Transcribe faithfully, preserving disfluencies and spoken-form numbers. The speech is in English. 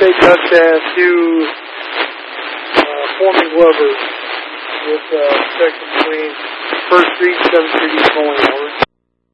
State Duck Staff to uh, Foreman Glover with uh, section between First Street and seventh Street East Bowling. Over.